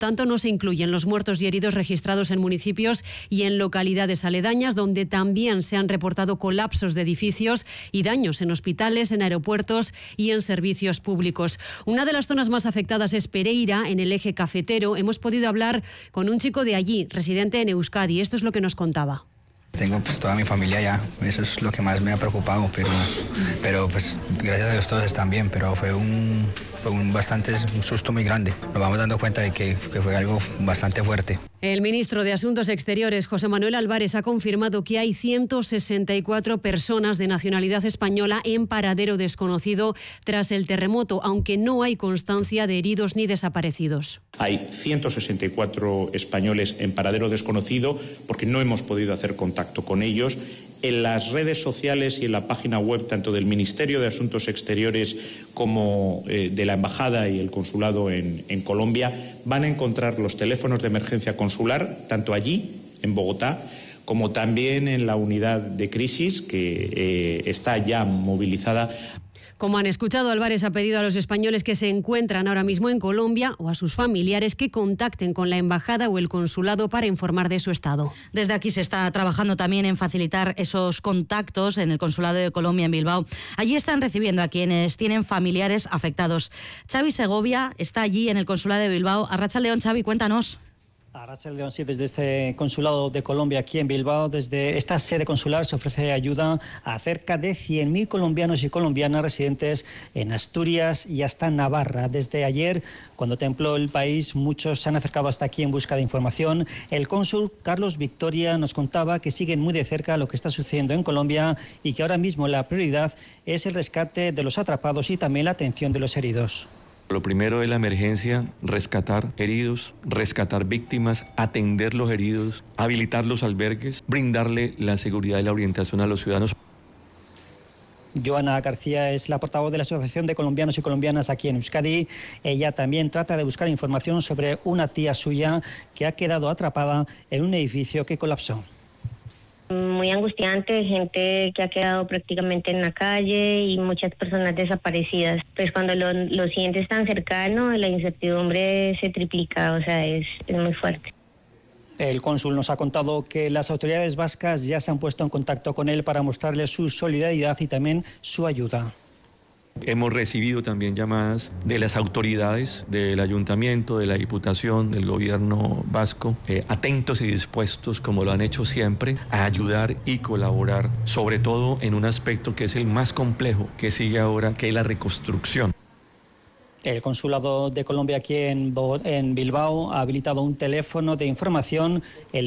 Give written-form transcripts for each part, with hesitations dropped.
tanto, no se incluyen los muertos y heridos registrados en municipios y en localidades aledañas, donde también se han reportado colapsos de edificios y daños en hospitales, en aeropuertos y en servicios públicos. Una de las zonas más afectadas es Pereira, en el eje cafetero. Hemos podido hablar con un chico de allí, residente en Euskadi. Esto es lo que nos contaba. Tengo toda mi familia allá, eso es lo que más me ha preocupado, pero pues gracias a Dios todos están bien, pero fue un susto muy grande. Nos vamos dando cuenta de que fue algo bastante fuerte. El ministro de Asuntos Exteriores, José Manuel Álvarez, ha confirmado que hay 164 personas de nacionalidad española en paradero desconocido tras el terremoto, aunque no hay constancia de heridos ni desaparecidos. Hay 164 españoles en paradero desconocido porque no hemos podido hacer contacto con ellos. En las redes sociales y en la página web tanto del Ministerio de Asuntos Exteriores como de la Embajada y el Consulado en Colombia van a encontrar los teléfonos de emergencia consular, tanto allí, en Bogotá, como también en la unidad de crisis que está ya movilizada. Como han escuchado, Álvarez ha pedido a los españoles que se encuentran ahora mismo en Colombia o a sus familiares que contacten con la embajada o el consulado para informar de su estado. Desde aquí se está trabajando también en facilitar esos contactos en el consulado de Colombia en Bilbao. Allí están recibiendo a quienes tienen familiares afectados. Xavi Segovia está allí en el consulado de Bilbao. Arratsaldeon, Xavi, cuéntanos. Arratsaldeon, sí, desde este consulado de Colombia aquí en Bilbao, desde esta sede consular se ofrece ayuda a cerca de 100.000 colombianos y colombianas residentes en Asturias y hasta Navarra. Desde ayer, cuando templó el país, muchos se han acercado hasta aquí en busca de información. El cónsul Carlos Victoria nos contaba que siguen muy de cerca lo que está sucediendo en Colombia y que ahora mismo la prioridad es el rescate de los atrapados y también la atención de los heridos. Lo primero es la emergencia, rescatar heridos, rescatar víctimas, atender los heridos, habilitar los albergues, brindarle la seguridad y la orientación a los ciudadanos. Joana García es la portavoz de la Asociación de Colombianos y Colombianas aquí en Euskadi. Ella también trata de buscar información sobre una tía suya que ha quedado atrapada en un edificio que colapsó. Muy angustiante, gente que ha quedado prácticamente en la calle y muchas personas desaparecidas. Pues cuando lo sientes tan cercano, la incertidumbre se triplica, o sea, es muy fuerte. El cónsul nos ha contado que las autoridades vascas ya se han puesto en contacto con él para mostrarle su solidaridad y también su ayuda. Hemos recibido también llamadas de las autoridades del ayuntamiento, de la diputación, del gobierno vasco, atentos y dispuestos, como lo han hecho siempre, a ayudar y colaborar, sobre todo en un aspecto que es el más complejo que sigue ahora, que es la reconstrucción. El Consulado de Colombia aquí en Bilbao ha habilitado un teléfono de información, el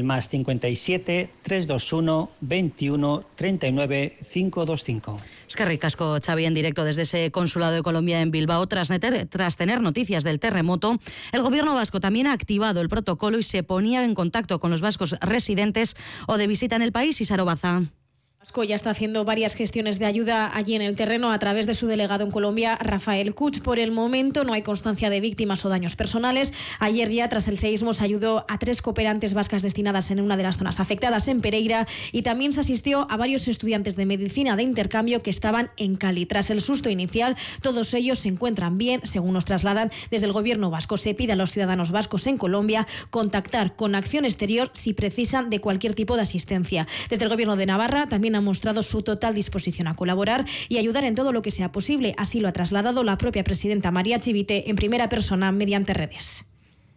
+57 321 21 39 525. Es que ricasco, Xavi, en directo desde ese Consulado de Colombia en Bilbao. Tras tener noticias del terremoto, el gobierno vasco también ha activado el protocolo y se ponía en contacto con los vascos residentes o de visita en el país. Y Sarobaza. Ya está haciendo varias gestiones de ayuda allí en el terreno a través de su delegado en Colombia, Rafael Kuch. Por el momento no hay constancia de víctimas o daños personales. Ayer ya, tras el seísmo, se ayudó a 3 cooperantes vascas destinadas en una de las zonas afectadas en Pereira y también se asistió a varios estudiantes de medicina de intercambio que estaban en Cali. Tras el susto inicial, todos ellos se encuentran bien, según nos trasladan desde el gobierno vasco. Se pide a los ciudadanos vascos en Colombia contactar con Acción Exterior si precisan de cualquier tipo de asistencia. Desde el gobierno de Navarra también ha mostrado su total disposición a colaborar y ayudar en todo lo que sea posible. Así lo ha trasladado la propia presidenta María Chivite en primera persona mediante redes.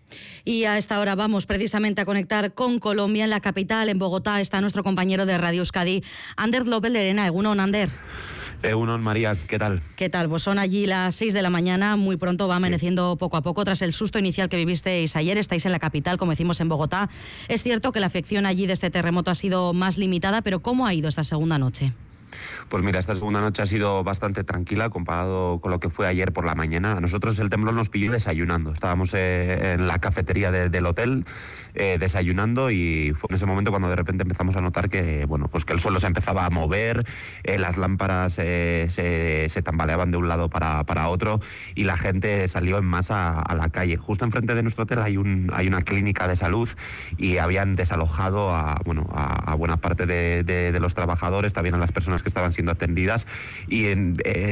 Y a esta hora vamos precisamente a conectar con Colombia. En la capital, en Bogotá, está nuestro compañero de Radio Euskadi, Ander López Lerena. Egunon, Ander. Egunon, María, ¿qué tal? ¿Qué tal? Pues son allí las 6 de la mañana, muy pronto va amaneciendo poco a poco. Tras el susto inicial que vivisteis ayer, estáis en la capital, como decimos, en Bogotá. Es cierto que la afección allí de este terremoto ha sido más limitada, pero ¿cómo ha ido esta segunda noche? Pues mira, esta segunda noche ha sido bastante tranquila comparado con lo que fue ayer por la mañana. A nosotros el temblor nos pilló desayunando. Estábamos en la cafetería del hotel desayunando y fue en ese momento cuando de repente empezamos a notar que, bueno, pues que el suelo se empezaba a mover, las lámparas se tambaleaban de un lado para otro y la gente salió en masa a la calle. Justo enfrente de nuestro hotel hay una clínica de salud y habían desalojado a buena parte de los trabajadores, también a las personas que estaban siendo atendidas y